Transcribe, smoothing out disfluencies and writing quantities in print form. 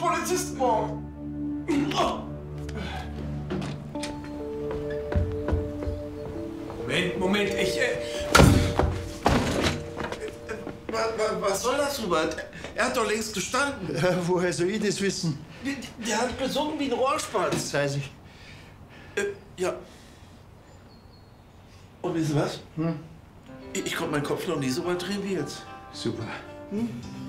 Polizisten morgen. Moment, was soll das, Hubert? Er hat doch längst gestanden. Woher soll ich das wissen? Der hat gesungen wie ein Rohrspatz. Das weiß ich. Ja. Und wissen Sie was? Ich konnte meinen Kopf noch nie so weit drehen wie jetzt. Super.